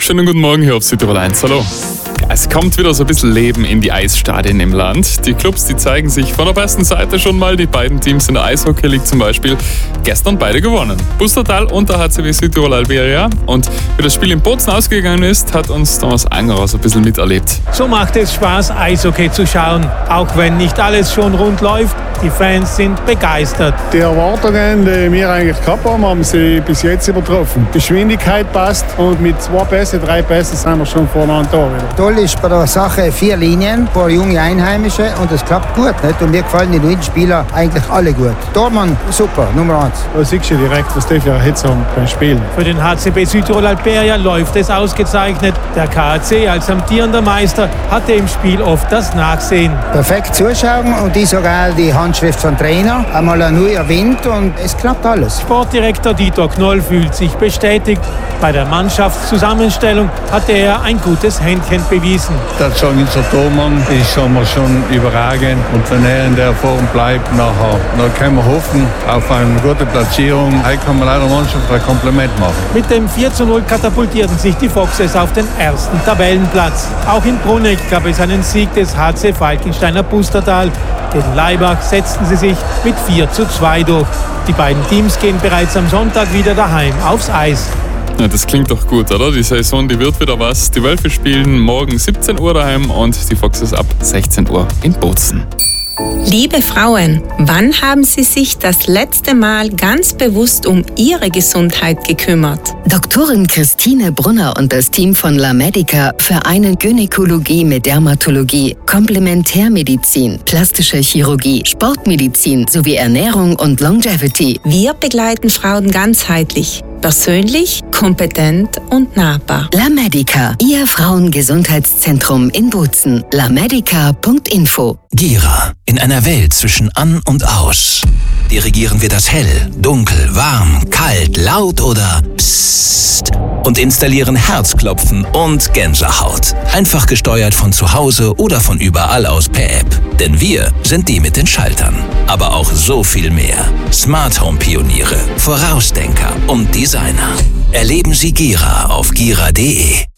Schönen guten Morgen hier auf Südtirol 1. Hallo. Es kommt wieder so ein bisschen Leben in die Eisstadien im Land. Die Clubs, die zeigen sich von der besten Seite schon mal. Die beiden Teams in der Eishockey League zum Beispiel. Gestern beide gewonnen. Pustertal und der HCW Südtirol Alberia. Und wie das Spiel in Bozen ausgegangen ist, hat uns Thomas Angerer so ein bisschen miterlebt. So macht es Spaß, Eishockey zu schauen. Auch wenn nicht alles schon rund läuft, die Fans sind begeistert. Die Erwartungen, die wir eigentlich gehabt haben, haben sie bis jetzt übertroffen. Die Geschwindigkeit passt und mit 3 Pässen sind wir schon vorne an Tor wieder. Toll ist bei der Sache 4 Linien, ein paar junge Einheimische und es klappt gut. Nicht? Und mir gefallen die neuen Spieler eigentlich alle gut. Tormann, super, Nummer 1. Da siehst du direkt, was die für eine Hitze haben beim Spielen. Für den HCB Südtirol Alberia läuft es ausgezeichnet. Der KAC als amtierender Meister hatte im Spiel oft das Nachsehen. Perfekt zuschauen und sogar die Handschrift vom Trainer. Einmal ein neuer Wind und es klappt alles. Sportdirektor Dieter Knoll fühlt sich bestätigt. Bei der Mannschaftszusammenstellung hatte er ein gutes Händchen bewiesen. Der unser Tormann ist schon überragend und wenn er in der Form bleibt, dann können wir hoffen auf eine gute Platzierung. Heute kann man leider Mannschaft ein Kompliment machen. Mit dem 4:0 katapultierten sich die Foxes auf den ersten Tabellenplatz. Auch in Bruneck gab es einen Sieg des HC Falkensteiner Pustertal. Gegen Laibach setzten sie sich mit 4:2 durch. Die beiden Teams gehen bereits am Sonntag wieder daheim aufs Eis. Ja, das klingt doch gut, oder? Die Saison, die wird wieder was. Die Wölfe spielen morgen 17 Uhr daheim und die Foxes ab 16 Uhr in Bozen. Liebe Frauen, wann haben Sie sich das letzte Mal ganz bewusst um Ihre Gesundheit gekümmert? Doktorin Christine Brunner und das Team von La Medica vereinen Gynäkologie mit Dermatologie, Komplementärmedizin, plastische Chirurgie, Sportmedizin sowie Ernährung und Longevity. Wir begleiten Frauen ganzheitlich. Persönlich, kompetent und nahbar. La Medica, Ihr Frauengesundheitszentrum in Bozen. lamedica.info. Gira. In einer Welt zwischen An und Aus. Dirigieren wir das Hell, Dunkel, Warm, Kalt, Laut oder Psst und installieren Herzklopfen und Gänsehaut. Einfach gesteuert von zu Hause oder von überall aus per App. Denn wir sind die mit den Schaltern. Aber auch so viel mehr. Smart Home Pioniere, Vorausdenker und Designer. Erleben Sie Gira auf gira.de.